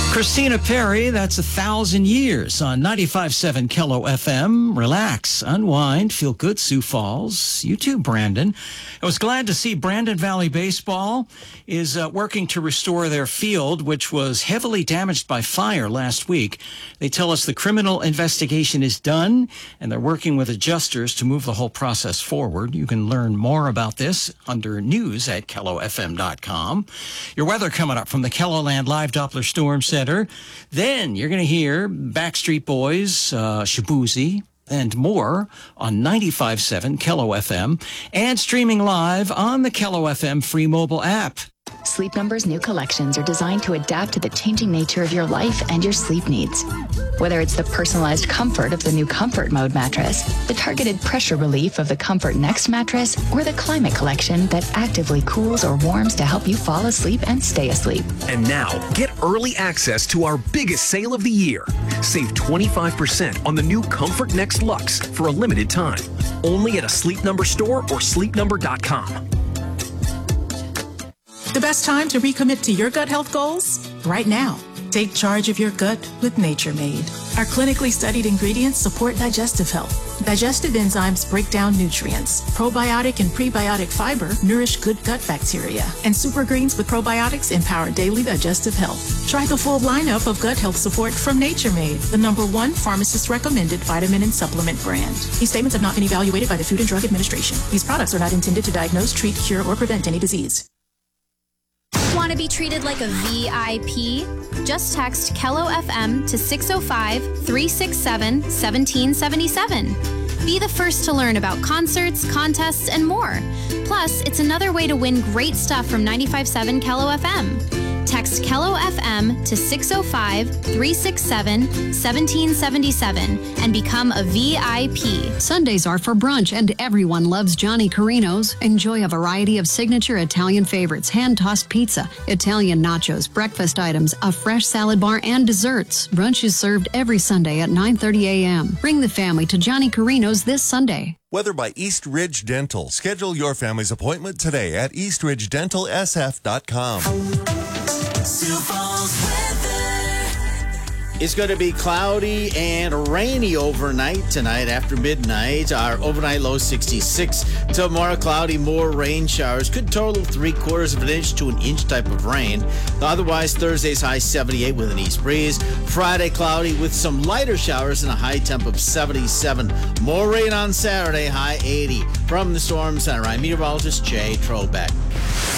Christina Perri, that's 1,000 years on 95.7 Kello FM. Relax, unwind, feel good, Sioux Falls. You too, Brandon. I was glad to see Brandon Valley Baseball is working to restore their field, which was heavily damaged by fire last week. They tell us the criminal investigation is done, and they're working with adjusters to move the whole process forward. You can learn more about this under news at KelloFM.com. Your weather coming up from the KELOLAND Live Doppler Storm Center. Then you're going to hear Backstreet Boys, Shaboozey, and more on 95.7 Kello FM and streaming live on the Kello FM free mobile app. Sleep Number's new collections are designed to adapt to the changing nature of your life and your sleep needs. Whether it's the personalized comfort of the new Comfort Mode mattress, the targeted pressure relief of the Comfort Next mattress, or the Climate Collection that actively cools or warms to help you fall asleep and stay asleep. And now, get early access to our biggest sale of the year. Save 25% on the new Comfort Next Luxe for a limited time. Only at a Sleep Number store or sleepnumber.com. The best time to recommit to your gut health goals? Right now. Take charge of your gut with Nature Made. Our clinically studied ingredients support digestive health. Digestive enzymes break down nutrients. Probiotic and prebiotic fiber nourish good gut bacteria. And super greens with probiotics empower daily digestive health. Try the full lineup of gut health support from Nature Made, the #1 pharmacist-recommended vitamin and supplement brand. These statements have not been evaluated by the Food and Drug Administration. These products are not intended to diagnose, treat, cure, or prevent any disease. Want to be treated like a VIP? Just text Kello FM to 605-367-1777. Be the first to learn about concerts, contests, and more. Plus, it's another way to win great stuff from 95.7 Kello FM. Text Kello FM to 605-367-1777 and become a VIP. Sundays are for brunch, and everyone loves Johnny Carino's. Enjoy a variety of signature Italian favorites, hand-tossed pizza, Italian nachos, breakfast items, a fresh salad bar, and desserts. Brunch is served every Sunday at 9:30 a.m. Bring the family to Johnny Carino's this Sunday. Weather by East Ridge Dental. Schedule your family's appointment today at eastridgedentalsf.com. It's going to be cloudy and rainy overnight tonight after midnight. Our overnight low 66. Tomorrow, cloudy, more rain showers. Could total 3/4 of an inch to an inch type of rain. Otherwise, Thursday's high 78 with an east breeze. Friday, cloudy with some lighter showers and a high temp of 77. More rain on Saturday, high 80. From the Storm Center, I'm meteorologist Jay Trobeck.